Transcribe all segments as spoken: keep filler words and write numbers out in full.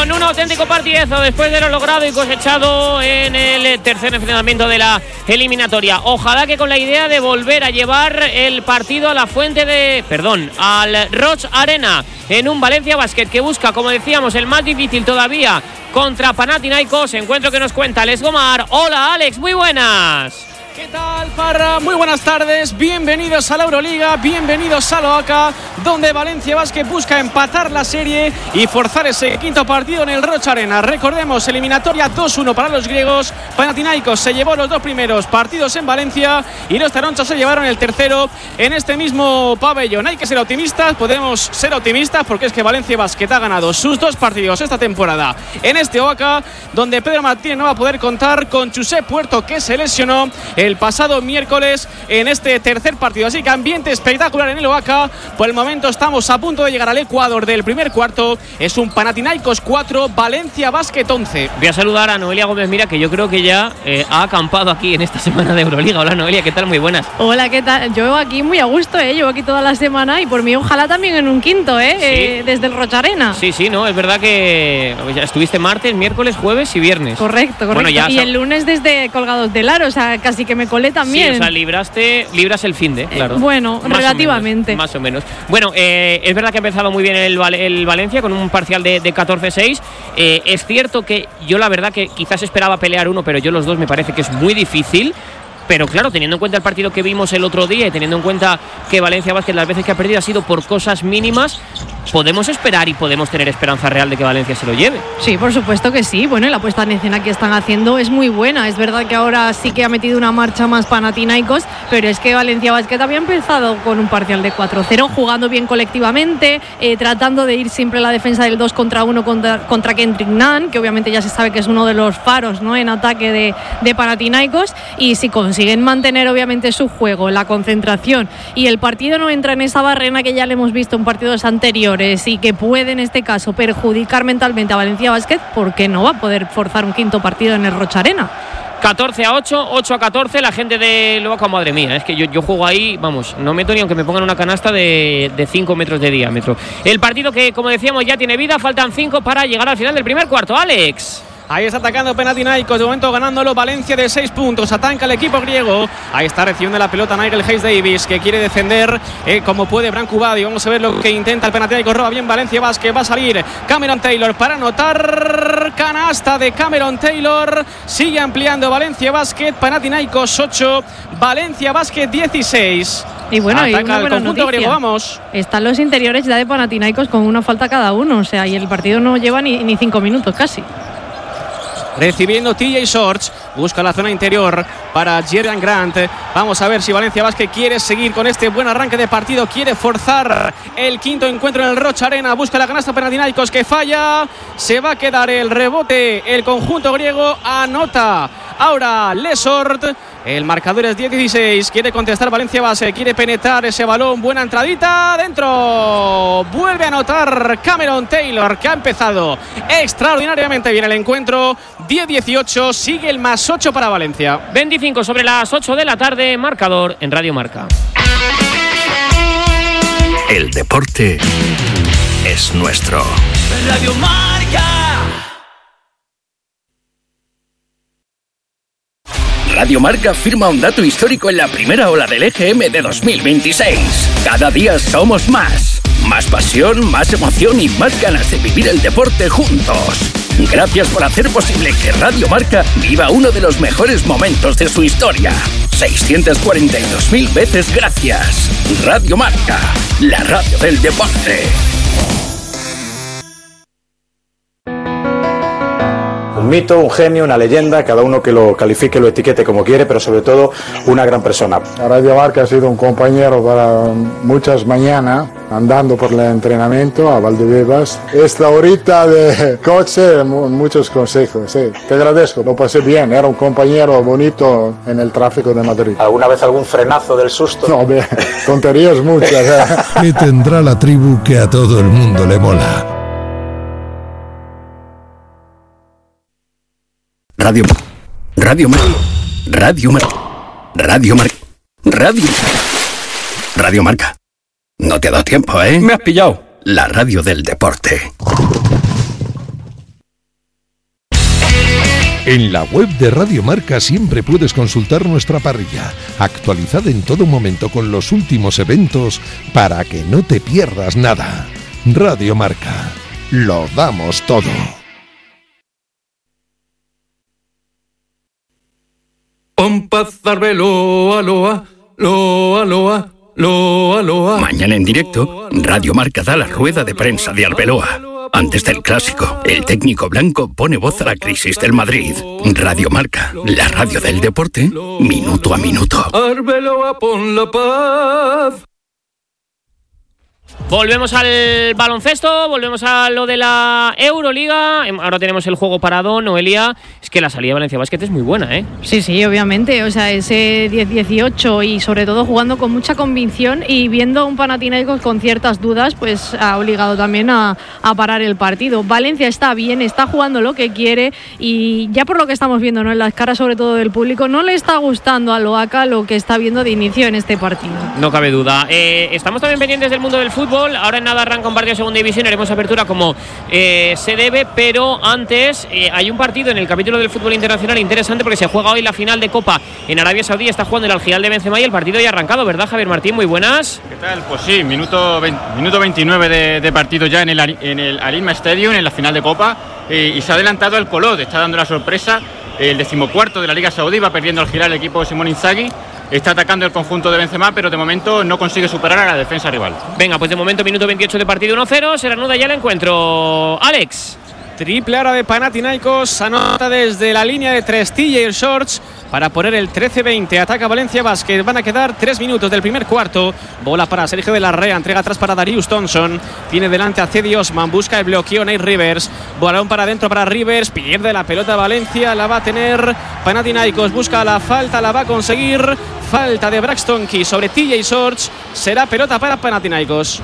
con un auténtico partidazo después de lo logrado y cosechado en el tercer enfrentamiento de la eliminatoria. Ojalá que con la idea de volver a llevar el partido a la fuente de... Perdón, al Roig Arena, en un Valencia Basket que busca, como decíamos, el más difícil todavía contra Panathinaikos. Encuentro que nos cuenta Alex Gomar. Hola Alex, muy buenas. ¿Qué tal, Parra? Muy buenas tardes, bienvenidos a la Euroliga, bienvenidos a Loaca, donde Valencia Basket busca empatar la serie y forzar ese quinto partido en el Roig Arena. Recordemos, eliminatoria dos uno para los griegos. Panathinaikos se llevó los dos primeros partidos en Valencia y los taronchos se llevaron el tercero en este mismo pabellón. Hay que ser optimistas, podemos ser optimistas porque es que Valencia Basket ha ganado sus dos partidos esta temporada en este Oaca, donde Pedro Martínez no va a poder contar con Josep Puerto, que se lesionó el pasado miércoles en este tercer partido. Así que ambiente espectacular en el Oaca. Por el momento estamos a punto de llegar al Ecuador del primer cuarto. Es un Panathinaikos cuatro, Valencia Basket once. Voy a saludar a Noelia Gómez Mira, que yo creo que ya eh, ha acampado aquí en esta semana de Euroliga. Hola Noelia, ¿qué tal? Muy buenas. Hola, ¿qué tal? Yo aquí muy a gusto, ¿eh? Llevo aquí toda la semana y por mí ojalá también en un quinto, ¿eh? Sí. eh desde el Roig Arena. Sí, sí, no, es verdad que ya estuviste martes, miércoles, jueves y viernes. Correcto, correcto. Bueno, ya y el lunes desde Colgados del Aro, o sea, casi que me colé también. Sí, o sea, libraste, libras el finde, claro. Eh, bueno, más relativamente. O menos, más o menos. Bueno, eh, es verdad que ha empezado muy bien el, el Valencia con un parcial de, de catorce seis. Eh, es cierto que yo la verdad que quizás esperaba pelear uno, pero yo los dos me parece que es muy difícil. Pero claro, teniendo en cuenta el partido que vimos el otro día y teniendo en cuenta que Valencia Basket las veces que ha perdido ha sido por cosas mínimas, podemos esperar y podemos tener esperanza real de que Valencia se lo lleve. Sí, por supuesto que sí. Bueno, y la puesta en escena que están haciendo es muy buena. Es verdad que ahora sí que ha metido una marcha más Panathinaikos, pero es que Valencia Basket había empezado con un parcial de cuatro cero, jugando bien colectivamente, eh, tratando de ir siempre la defensa del dos contra uno contra, contra Kendrick Nunn, que obviamente ya se sabe que es uno de los faros, ¿no?, en ataque de, de Panathinaikos, y si consiguen mantener obviamente su juego, la concentración, y el partido no entra en esa barrena que ya le hemos visto en partidos anteriores y que puede en este caso perjudicar mentalmente a Valencia Basket, ¿por qué no va a poder forzar un quinto partido en el Roig Arena? catorce a ocho, ocho a catorce, la gente de Loaca, madre mía, es que yo, yo juego ahí, vamos, no meto ni aunque me pongan una canasta de, de cinco metros de diámetro. El partido que, como decíamos, ya tiene vida, faltan cinco para llegar al final del primer cuarto. Alex. Ahí está atacando Panathinaikos, de momento ganándolo Valencia de seis puntos. Ataca el equipo griego. Ahí está recibiendo la pelota Nigel Hayes Davis, que quiere defender eh, como puede Branko Badi. Vamos a ver lo que intenta el Panathinaikos. Roba bien Valencia Basket. Va a salir Cameron Taylor para anotar. Canasta de Cameron Taylor. Sigue ampliando Valencia Basket. Panathinaikos ocho, Valencia Basket dieciséis. Y bueno, ataca y una el buena conjunto noticia. griego, vamos. Están los interiores ya de Panathinaikos con una falta cada uno. O sea, y el partido no lleva ni, ni cinco minutos casi. Recibiendo T J Shorts, busca la zona interior para Jeremy Grant. Vamos a ver si Valencia Basket quiere seguir con este buen arranque de partido, quiere forzar el quinto encuentro en el Roig Arena. Busca la canasta Panathinaikos, que falla. Se va a quedar el rebote el conjunto griego. Anota ahora Lesort. El marcador es diez dieciséis. Quiere contestar Valencia Basket, quiere penetrar ese balón. Buena entradita dentro. Vuelve a anotar Cameron Taylor, que ha empezado extraordinariamente bien el encuentro. diez dieciocho, sigue el más ocho para Valencia. veinticinco sobre las ocho de la tarde, marcador en Radio Marca. El deporte es nuestro. Radio Marca. Radio Marca firma un dato histórico en la primera ola del E G M de dos mil veintiséis. Cada día somos más. Más pasión, más emoción y más ganas de vivir el deporte juntos. Gracias por hacer posible que Radio Marca viva uno de los mejores momentos de su historia. seiscientas cuarenta y dos mil veces gracias. Radio Marca, la radio del deporte. Un mito, un genio, una leyenda, cada uno que lo califique, lo etiquete como quiere, pero sobre todo una gran persona. Radio Marca ha sido un compañero para muchas mañanas, andando por el entrenamiento a Valdebebas. Esta horita de coche, muchos consejos, sí. Te agradezco, lo pasé bien, era un compañero bonito en el tráfico de Madrid. ¿Alguna vez algún frenazo del susto? No, bien, tonterías muchas. ¿eh? Que tendrá la tribu que a todo el mundo le mola. Radio, Radio Marca, Radio Marca, Radio Marca, Radio, Radio Marca. No te ha dado tiempo, ¿eh? Me has pillado. La radio del deporte. En la web de Radio Marca siempre puedes consultar nuestra parrilla, actualizada en todo momento con los últimos eventos para que no te pierdas nada. Radio Marca, lo damos todo. Loa, loa, loa, loa, loa, loa. Mañana en directo, Radio Marca da la rueda de prensa de Arbeloa. Antes del clásico, el técnico blanco pone voz a la crisis del Madrid. Radio Marca, la radio del deporte, minuto a minuto. Arbeloa, pon la paz. Volvemos al baloncesto, volvemos a lo de la Euroliga. Ahora tenemos el juego parado, Noelia. Es que la salida de Valencia Basket es muy buena, ¿eh? Sí, sí, obviamente. O sea, ese diez dieciocho y sobre todo jugando con mucha convicción y viendo a un Panathinaikos con ciertas dudas, pues ha obligado también a, a parar el partido. Valencia está bien, está jugando lo que quiere y ya por lo que estamos viendo, ¿no?, en las caras sobre todo del público, no le está gustando a Loaca lo que está viendo de inicio en este partido. No cabe duda. Eh, estamos también pendientes del mundo del fútbol. Ahora en nada arranca un partido de segunda división, haremos apertura como eh, se debe, pero antes eh, hay un partido en el capítulo del fútbol internacional interesante porque se juega hoy la final de Copa en Arabia Saudí. Está jugando el Al Hilal de Benzema y el partido ya ha arrancado, ¿verdad, Javier Martín? Muy buenas. ¿Qué tal? Pues sí, minuto, veinte, minuto veintinueve de, de partido ya en el, en el Al Hilal Stadium, en la final de Copa, eh, y se ha adelantado el Colot, está dando la sorpresa. El decimocuarto de la Liga Saudí va perdiendo al Hilal el equipo de Simón Inzaghi. Está atacando el conjunto de Benzema, pero de momento no consigue superar a la defensa rival. Venga, pues de momento minuto veintiocho de partido, uno cero. Se reanuda ya el encuentro. Alex. Triple ahora de Panathinaikos, anota desde la línea de tres T J Shorts para poner el trece veinte. Ataca Valencia Basket, van a quedar tres minutos del primer cuarto. Bola para Sergio de la Rea, entrega atrás para Darius Thompson. Tiene delante a Cedi Osman, busca el bloqueo Nate Rivers. Balón para adentro para Rivers, pierde la pelota Valencia, la va a tener Panathinaikos. Busca la falta, la va a conseguir. Falta de Braxton Key sobre T J Shorts. Será pelota para Panathinaikos.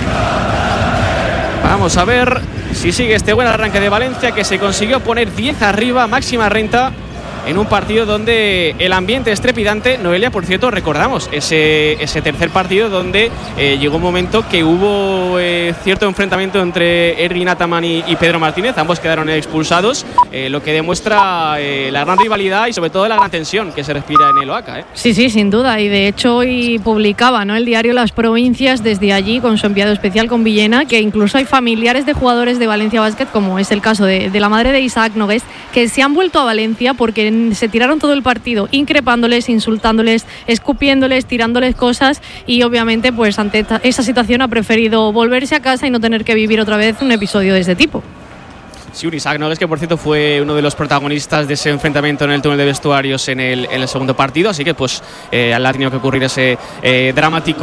Vamos a ver si sigue este buen arranque de Valencia, que se consiguió poner diez arriba, máxima renta, en un partido donde el ambiente es trepidante. Noelia, por cierto, recordamos ese, ese tercer partido donde eh, llegó un momento que hubo eh, cierto enfrentamiento entre Erwin Ataman y, y Pedro Martínez. Ambos quedaron expulsados, eh, lo que demuestra eh, la gran rivalidad y sobre todo la gran tensión que se respira en el Oaca, ¿eh? Sí, sí, sin duda. Y de hecho hoy publicaba, ¿no?, el diario Las Provincias desde allí con su enviado especial con Villena, que incluso hay familiares de jugadores de Valencia Basket, como es el caso de, de la madre de Isaac Nogués, que se han vuelto a Valencia porque se tiraron todo el partido increpándoles, insultándoles, escupiéndoles, tirándoles cosas, y obviamente pues ante esa situación ha preferido volverse a casa y no tener que vivir otra vez un episodio de este tipo. Sí, un Isaac Nogués que por cierto fue uno de los protagonistas de ese enfrentamiento en el túnel de vestuarios en el, en el segundo partido, así que pues eh, le ha tenido que ocurrir ese eh, dramático